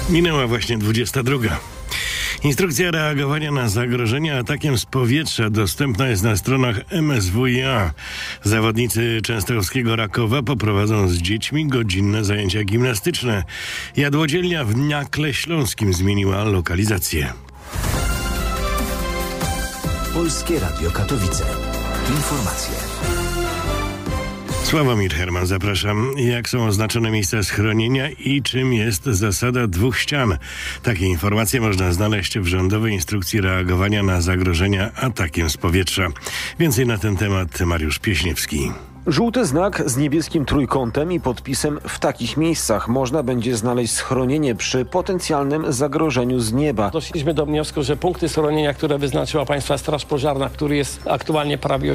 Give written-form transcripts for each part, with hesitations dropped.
Minęła właśnie 22. Instrukcja reagowania na zagrożenia atakiem z powietrza dostępna jest na stronach MSWiA. Zawodnicy częstochowskiego Rakowa poprowadzą z dziećmi godzinne zajęcia gimnastyczne. Jadłodzielnia w Nakle Śląskim zmieniła lokalizację. Polskie Radio Katowice. Informacje. Sławomir Herman, zapraszam. Jak są oznaczone miejsca schronienia i czym jest zasada 2 ścian? Takie informacje można znaleźć w rządowej instrukcji reagowania na zagrożenia atakiem z powietrza. Więcej na ten temat Mariusz Pieśniewski. Żółty znak z niebieskim trójkątem i podpisem „w takich miejscach” można będzie znaleźć schronienie przy potencjalnym zagrożeniu z nieba. Doszliśmy do wniosku, że punkty schronienia, które wyznaczyła Państwa Straż Pożarna, który jest aktualnie prawie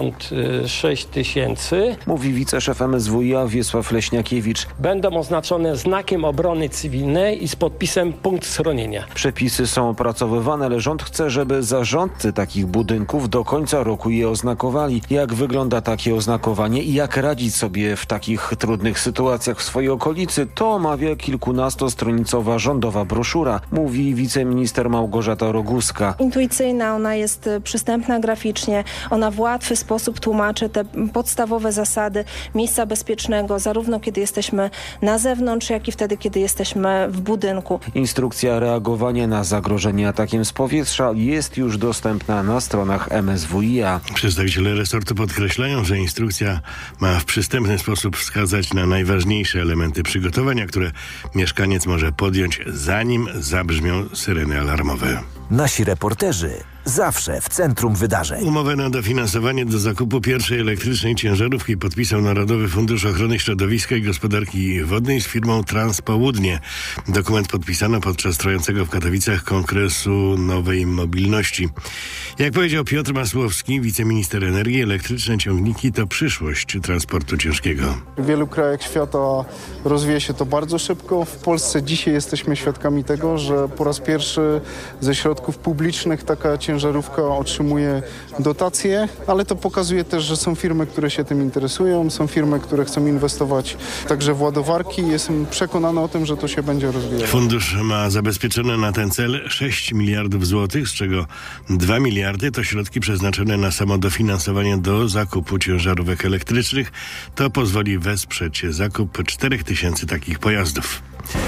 86 000, mówi wiceszef MSWiA Wiesław Leśniakiewicz. Będą oznaczone znakiem obrony cywilnej i z podpisem punkt schronienia. Przepisy są opracowywane, ale rząd chce, żeby zarządcy takich budynków do końca roku je oznakowali. Jak wygląda takie oznakowanie i jak radzić sobie w takich trudnych sytuacjach w swojej okolicy, to omawia kilkunastostronicowa rządowa broszura, mówi wiceminister Małgorzata Roguska. Intuicyjna, ona jest przystępna graficznie, ona w łatwy sposób tłumaczy te podstawowe zasady miejsca bezpiecznego, zarówno kiedy jesteśmy na zewnątrz, jak i wtedy, kiedy jesteśmy w budynku. Instrukcja reagowania na zagrożenie atakiem z powietrza jest już dostępna na stronach MSWiA. Przedstawiciele resortu podkreślają, że instrukcja ma w przystępny sposób wskazać na najważniejsze elementy przygotowania, które mieszkaniec może podjąć, zanim zabrzmią syreny alarmowe. Nasi reporterzy zawsze w centrum wydarzeń. Umowę na dofinansowanie do zakupu pierwszej elektrycznej ciężarówki podpisał Narodowy Fundusz Ochrony Środowiska i Gospodarki Wodnej z firmą Transpołudnie. Dokument podpisano podczas trwającego w Katowicach Kongresu Nowej Mobilności. Jak powiedział Piotr Masłowski, wiceminister energii, elektryczne ciągniki to przyszłość transportu ciężkiego. W wielu krajach świata rozwija się to bardzo szybko. W Polsce dzisiaj jesteśmy świadkami tego, że po raz pierwszy ze środków publicznych taka ciężarówka otrzymuje dotacje, ale to pokazuje też, że są firmy, które się tym interesują, są firmy, które chcą inwestować także w ładowarki. Jestem przekonany o tym, że to się będzie rozwijało. Fundusz ma zabezpieczone na ten cel 6 miliardów złotych, z czego 2 miliardy to środki przeznaczone na samo dofinansowanie do zakupu ciężarówek elektrycznych. To pozwoli wesprzeć zakup 4000 takich pojazdów.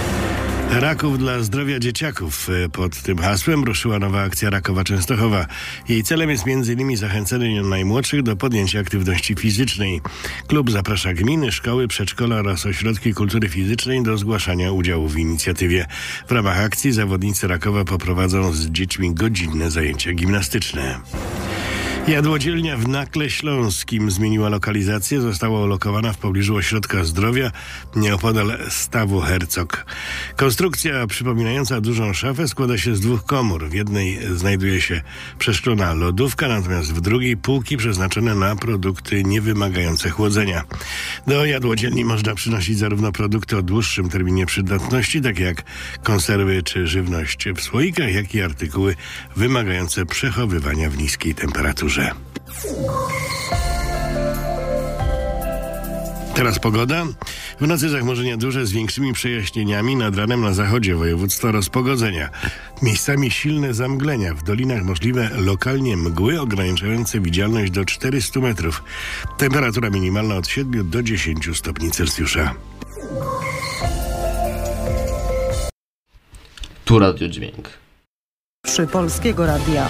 Raków dla zdrowia dzieciaków. Pod tym hasłem ruszyła nowa akcja Rakowa Częstochowa. Jej celem jest m.in. zachęcenie najmłodszych do podjęcia aktywności fizycznej. Klub zaprasza gminy, szkoły, przedszkola oraz ośrodki kultury fizycznej do zgłaszania udziału w inicjatywie. W ramach akcji zawodnicy Rakowa poprowadzą z dziećmi godzinne zajęcia gimnastyczne. Jadłodzielnia w Nakle Śląskim zmieniła lokalizację. Została ulokowana w pobliżu ośrodka zdrowia nieopodal stawu Hercog. Konstrukcja przypominająca dużą szafę składa się z 2 komór. W jednej znajduje się przeszklona lodówka, natomiast w drugiej półki przeznaczone na produkty niewymagające chłodzenia. Do jadłodzielni można przynosić zarówno produkty o dłuższym terminie przydatności, takie jak konserwy czy żywność w słoikach, jak i artykuły wymagające przechowywania w niskiej temperaturze. Teraz pogoda. W nocy zachmurzenia duże z większymi przejaśnieniami. Nad ranem na zachodzie województwa rozpogodzenia. Miejscami silne zamglenia. W dolinach możliwe lokalnie mgły ograniczające widzialność do 400 metrów. Temperatura minimalna od 7 do 10 stopni Celsjusza. Tu Radiodźwięk. Przy Polskiego Radia.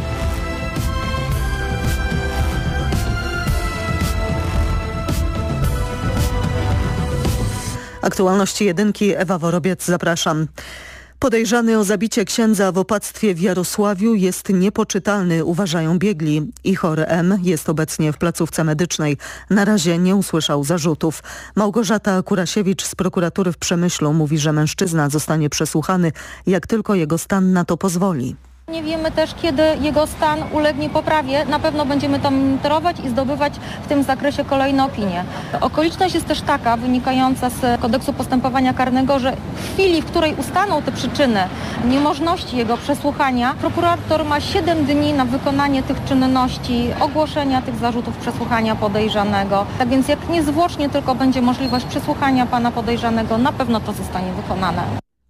Aktualności jedynki, Ewa Worobiec, zapraszam. Podejrzany o zabicie księdza w opactwie w Jarosławiu jest niepoczytalny, uważają biegli. Ichor M. jest obecnie w placówce medycznej. Na razie nie usłyszał zarzutów. Małgorzata Kurasiewicz z prokuratury w Przemyślu mówi, że mężczyzna zostanie przesłuchany, jak tylko jego stan na to pozwoli. Nie wiemy też, kiedy jego stan ulegnie poprawie. Na pewno będziemy to monitorować i zdobywać w tym zakresie kolejne opinie. Okoliczność jest też taka, wynikająca z kodeksu postępowania karnego, że w chwili, w której ustaną te przyczyny niemożności jego przesłuchania, prokurator ma 7 dni na wykonanie tych czynności, ogłoszenia tych zarzutów, przesłuchania podejrzanego. Tak więc jak niezwłocznie tylko będzie możliwość przesłuchania pana podejrzanego, na pewno to zostanie wykonane.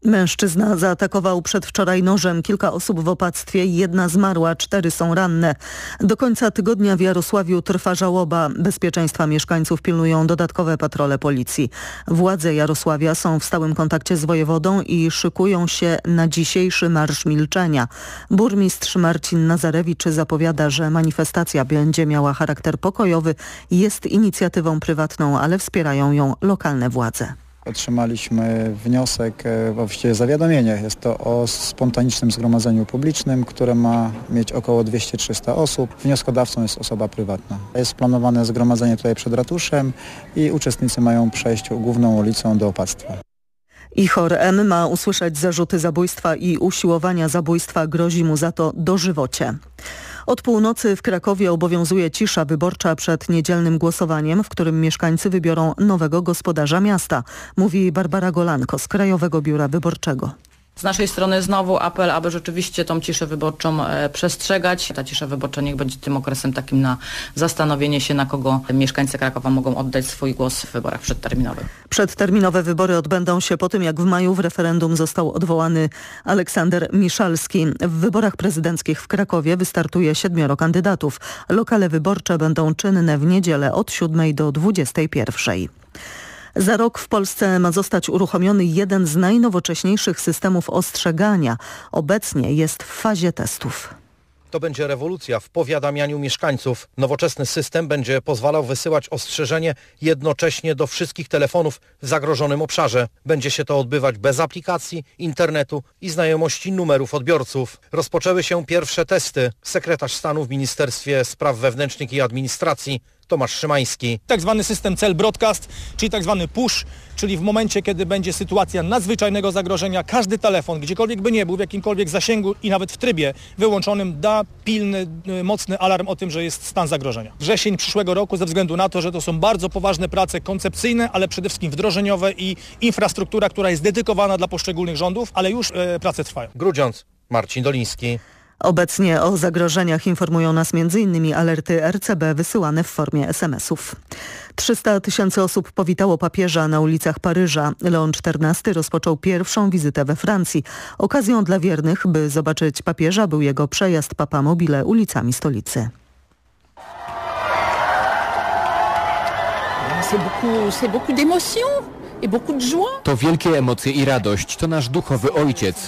Mężczyzna zaatakował przedwczoraj nożem kilka osób w Opactwie. 1 zmarła, 4 są ranne. Do końca tygodnia w Jarosławiu trwa żałoba. Bezpieczeństwa mieszkańców pilnują dodatkowe patrole policji. Władze Jarosławia są w stałym kontakcie z wojewodą i szykują się na dzisiejszy Marsz Milczenia. Burmistrz Marcin Nazarewicz zapowiada, że manifestacja będzie miała charakter pokojowy. Jest inicjatywą prywatną, ale wspierają ją lokalne władze. Otrzymaliśmy wniosek, właściwie zawiadomienie. Jest to o spontanicznym zgromadzeniu publicznym, które ma mieć około 200-300 osób. Wnioskodawcą jest osoba prywatna. Jest planowane zgromadzenie tutaj przed ratuszem i uczestnicy mają przejść główną ulicą do Opactwa. Ihor M. ma usłyszeć zarzuty zabójstwa i usiłowania zabójstwa. Grozi mu za to dożywocie. Od północy w Krakowie obowiązuje cisza wyborcza przed niedzielnym głosowaniem, w którym mieszkańcy wybiorą nowego gospodarza miasta, mówi Barbara Golanko z Krajowego Biura Wyborczego. Z naszej strony znowu apel, aby rzeczywiście tą ciszę wyborczą przestrzegać. Ta cisza wyborcza niech będzie tym okresem takim na zastanowienie się, na kogo mieszkańcy Krakowa mogą oddać swój głos w wyborach przedterminowych. Przedterminowe wybory odbędą się po tym, jak w maju w referendum został odwołany Aleksander Miszalski. W wyborach prezydenckich w Krakowie wystartuje 7 kandydatów. Lokale wyborcze będą czynne w niedzielę od 7 do 21. Za rok w Polsce ma zostać uruchomiony jeden z najnowocześniejszych systemów ostrzegania. Obecnie jest w fazie testów. To będzie rewolucja w powiadamianiu mieszkańców. Nowoczesny system będzie pozwalał wysyłać ostrzeżenie jednocześnie do wszystkich telefonów w zagrożonym obszarze. Będzie się to odbywać bez aplikacji, internetu i znajomości numerów odbiorców. Rozpoczęły się pierwsze testy. Sekretarz stanu w Ministerstwie Spraw Wewnętrznych i Administracji Tomasz Szymański. Tak zwany system Cell Broadcast, czyli tak zwany push, czyli w momencie, kiedy będzie sytuacja nadzwyczajnego zagrożenia, każdy telefon, gdziekolwiek by nie był, w jakimkolwiek zasięgu i nawet w trybie wyłączonym, da pilny, mocny alarm o tym, że jest stan zagrożenia. Wrzesień przyszłego roku, ze względu na to, że to są bardzo poważne prace koncepcyjne, ale przede wszystkim wdrożeniowe i infrastruktura, która jest dedykowana dla poszczególnych rządów, ale już prace trwają. Grudziądz, Marcin Doliński. Obecnie o zagrożeniach informują nas m.in. alerty RCB wysyłane w formie SMS-ów. 300 000 osób powitało papieża na ulicach Paryża. Leon XIV rozpoczął pierwszą wizytę we Francji. Okazją dla wiernych, by zobaczyć papieża, był jego przejazd Papa Mobile ulicami stolicy. To wielkie emocje i radość. To nasz duchowy ojciec.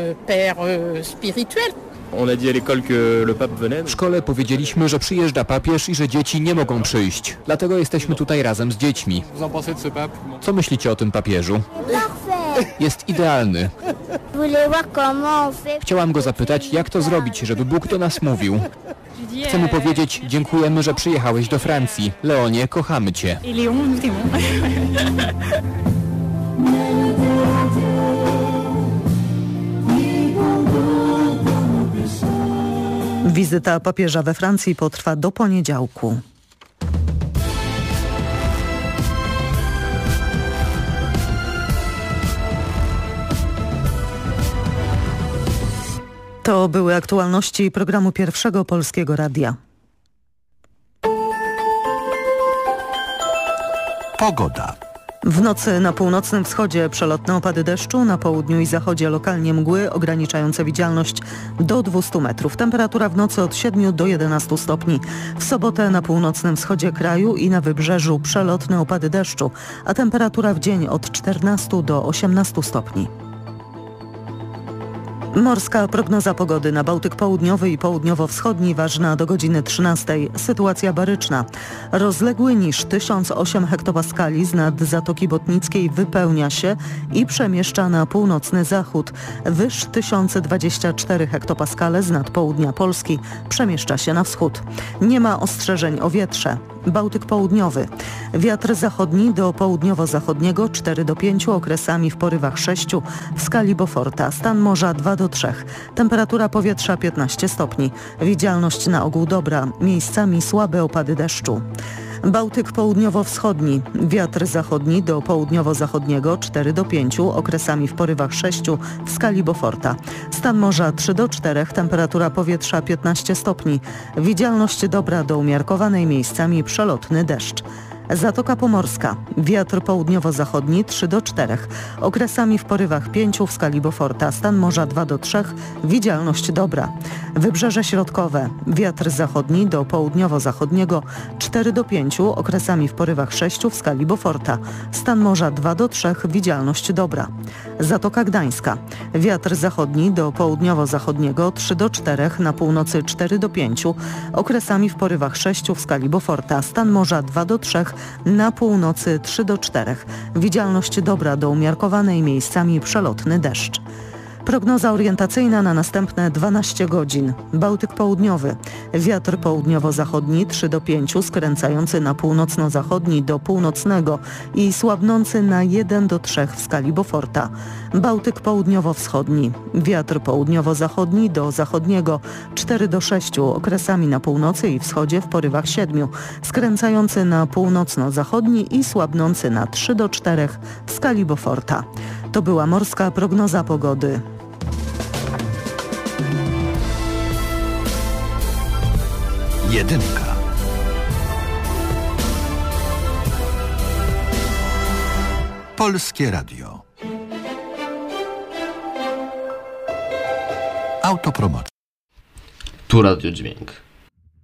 W szkole powiedzieliśmy, że przyjeżdża papież i że dzieci nie mogą przyjść. Dlatego jesteśmy tutaj razem z dziećmi. Co myślicie o tym papieżu? Jest idealny. Chciałam go zapytać, jak to zrobić, żeby Bóg do nas mówił. Chcę mu powiedzieć, dziękujemy, że przyjechałeś do Francji. Leonie, kochamy cię. Wizyta papieża we Francji potrwa do poniedziałku. To były aktualności programu Pierwszego Polskiego Radia. Pogoda. W nocy na północnym wschodzie przelotne opady deszczu, na południu i zachodzie lokalnie mgły ograniczające widzialność do 200 metrów. Temperatura w nocy od 7 do 11 stopni. W sobotę na północnym wschodzie kraju i na wybrzeżu przelotne opady deszczu, a temperatura w dzień od 14 do 18 stopni. Morska prognoza pogody na Bałtyk Południowy i Południowo-Wschodni ważna do godziny 13. Sytuacja baryczna. Rozległy niż 1008 hektopaskali z nad Zatoki Botnickiej wypełnia się i przemieszcza na północny zachód. Wyż 1024 hektopaskale z nad południa Polski przemieszcza się na wschód. Nie ma ostrzeżeń o wietrze. Bałtyk Południowy. Wiatr zachodni do południowo-zachodniego 4 do 5, okresami w porywach 6 w skali Beauforta. Stan morza 2 do 3. Temperatura powietrza 15 stopni. Widzialność na ogół dobra. Miejscami słabe opady deszczu. Bałtyk Południowo-Wschodni. Wiatr zachodni do południowo-zachodniego 4 do 5, okresami w porywach 6 w skali Beauforta. Stan morza 3 do 4, temperatura powietrza 15 stopni. Widzialność dobra do umiarkowanej, miejscami przelotny deszcz. Zatoka Pomorska. Wiatr południowo-zachodni 3 do 4. Okresami w porywach 5 w skali Beauforta. Stan morza 2 do 3. Widzialność dobra. Wybrzeże środkowe. Wiatr zachodni do południowo-zachodniego 4 do 5. Okresami w porywach 6 w skali Beauforta. Stan morza 2 do 3. Widzialność dobra. Zatoka Gdańska. Wiatr zachodni do południowo-zachodniego 3 do 4. Na północy 4 do 5. Okresami w porywach 6 w skali Beauforta. Stan morza 2 do 3. Na północy 3 do 4. Widzialność dobra do umiarkowanej, miejscami przelotny deszcz. Prognoza orientacyjna na następne 12 godzin. Bałtyk południowy. Wiatr południowo-zachodni 3 do 5, skręcający na północno-zachodni do północnego i słabnący na 1 do 3 w skali Beauforta. Bałtyk południowo-wschodni. Wiatr południowo-zachodni do zachodniego 4 do 6, okresami na północy i wschodzie w porywach 7, skręcający na północno-zachodni i słabnący na 3 do 4 w skali Beauforta. To była morska prognoza pogody. Jedynka. Polskie Radio. Autopromocja. Tu Radio Dźwięk.